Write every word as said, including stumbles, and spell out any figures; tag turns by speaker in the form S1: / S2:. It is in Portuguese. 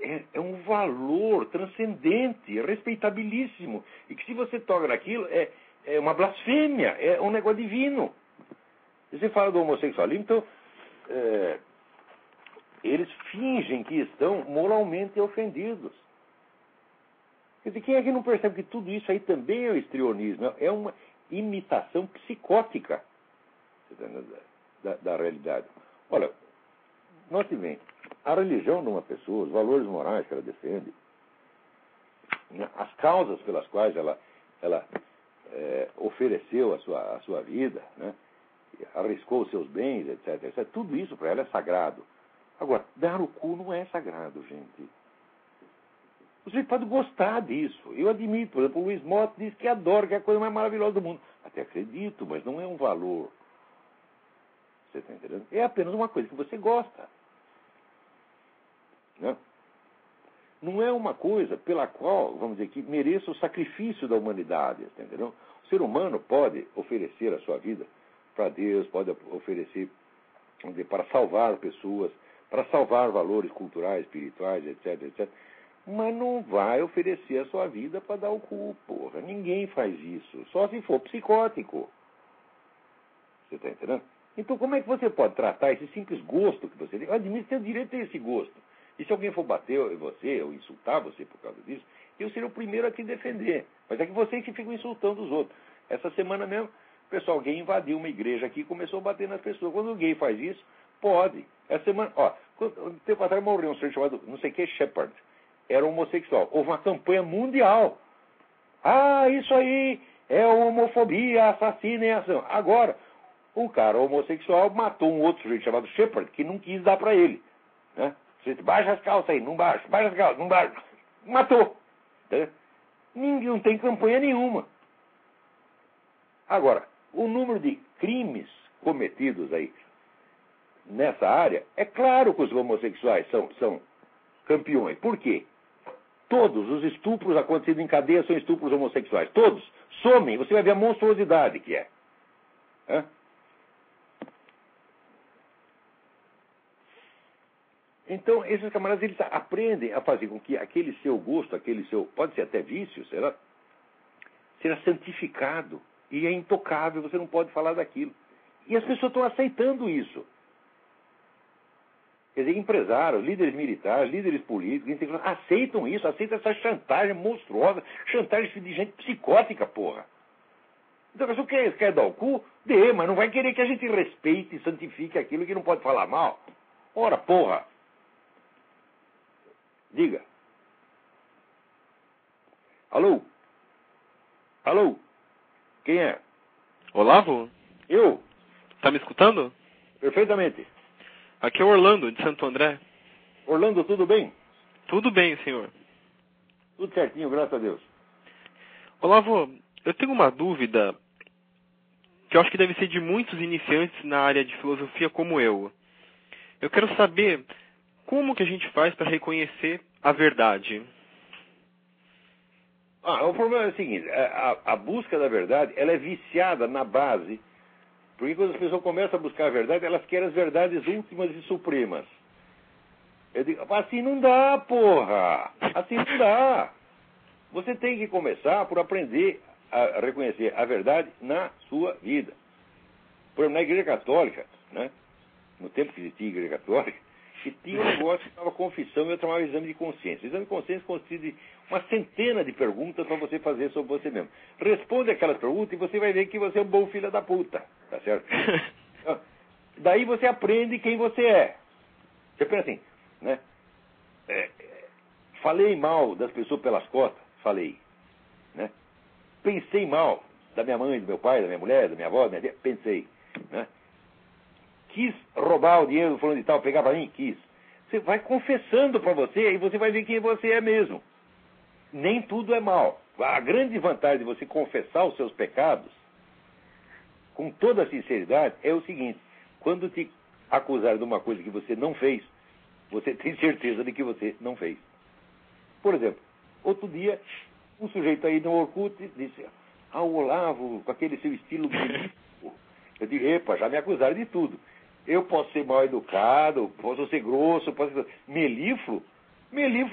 S1: é, é um valor transcendente, respeitabilíssimo. E que se você toca naquilo, é, é uma blasfêmia, é um negócio divino. Você fala do homossexualismo, então, é, eles fingem que estão moralmente ofendidos. Quer dizer, quem é que não percebe que tudo isso aí também é o histrionismo? É uma imitação psicótica da, da realidade. Olha, note bem, a religião de uma pessoa, os valores morais que ela defende, né, as causas pelas quais ela, ela é, ofereceu a sua, a sua vida, né, arriscou os seus bens, etc, etcétera, tudo isso para ela é sagrado. Agora, dar o cu não é sagrado, gente. Você pode gostar disso. Eu admito, por exemplo, o Luiz Mott diz que adora, que é a coisa mais maravilhosa do mundo. Até acredito, mas não é um valor. Você está entendendo? É apenas uma coisa que você gosta. Não? Não é uma coisa pela qual, vamos dizer, que mereça o sacrifício da humanidade. Está entendendo? O ser humano pode oferecer a sua vida para Deus, pode oferecer, vamos dizer, para salvar pessoas, para salvar valores culturais, espirituais, etc, etcétera. Mas não vai oferecer a sua vida para dar o cu, porra. Ninguém faz isso. Só se for psicótico. Você está entendendo? Então, como é que você pode tratar esse simples gosto que você tem? Eu admito que tem o direito a ter esse gosto. E se alguém for bater em você ou insultar você por causa disso, eu seria o primeiro a te defender. Mas é que vocês que ficam insultando os outros. Essa semana mesmo, o pessoal gay invadiu uma igreja aqui e começou a bater nas pessoas. Quando o gay faz isso, pode. Essa semana, ó, um tempo atrás morreu um senhor chamado, não sei o que, Shepard. Era homossexual. Houve uma campanha mundial. Ah, isso aí é homofobia, assassina e ação. Agora, um cara homossexual matou um outro sujeito chamado Shepard, que não quis dar para ele. Né? Você baixa as calças aí, não baixa, baixa as calças, não baixa. Matou. Né? Ninguém, não tem campanha nenhuma. Agora, o número de crimes cometidos aí nessa área, é claro que os homossexuais são, são campeões. Por quê? Todos os estupros acontecidos em cadeia são estupros homossexuais. Todos. Somem. Você vai ver a monstruosidade que é. Hã? Então, esses camaradas, eles aprendem a fazer com que aquele seu gosto, aquele seu, pode ser até vício, será, será santificado e é intocável, você não pode falar daquilo. E as pessoas estão aceitando isso. Quer dizer, empresários, líderes militares, líderes políticos, aceitam isso, aceitam essa chantagem monstruosa, chantagem de gente psicótica, porra. Então, se você quer, quer dar o cu, dê, mas não vai querer que a gente respeite e santifique aquilo que não pode falar mal. Ora, porra. Diga. Alô? Alô? Quem é?
S2: Olavo?
S1: Eu?
S2: Tá me escutando?
S1: Perfeitamente.
S2: Aqui é o Orlando, de Santo André.
S1: Orlando, tudo bem?
S2: Tudo bem, senhor.
S1: Tudo certinho, graças a Deus.
S2: Olavo, eu tenho uma dúvida que eu acho que deve ser de muitos iniciantes na área de filosofia como eu. Eu quero saber como que a gente faz para reconhecer a verdade.
S1: Ah, o problema é o seguinte, a, a busca da verdade, ela é viciada na base, porque quando as pessoas começam a buscar a verdade, elas querem as verdades últimas e supremas. Eu digo, assim não dá, porra! Assim não dá! Você tem que começar por aprender a reconhecer a verdade na sua vida. Por exemplo, na Igreja Católica, né? No tempo que existia a Igreja Católica, que tinha um negócio que chamava confissão e eu chamava exame de consciência. O exame de consciência consiste de uma centena de perguntas para você fazer sobre você mesmo. Responde aquelas perguntas e você vai ver que você é um bom filho da puta. Tá certo? Então, daí você aprende quem você é. Você pensa assim, né? É, falei mal das pessoas pelas costas? Falei. Né? Pensei mal da minha mãe, do meu pai, da minha mulher, da minha avó, da minha tia? Pensei. Né? Quis roubar o dinheiro do fulano de tal, pegar para mim? Quis. Você vai confessando para você e você vai ver quem você é mesmo. Nem tudo é mal. A grande vantagem de você confessar os seus pecados com toda a sinceridade é o seguinte: quando te acusarem de uma coisa que você não fez, você tem certeza de que você não fez. Por exemplo, outro dia, um sujeito aí no Orkut disse: ah, o Olavo, com aquele seu estilo melífluo. Eu digo: epa, já me acusaram de tudo. Eu posso ser mal educado, posso ser grosso, posso ser... Melífluo? Melífluo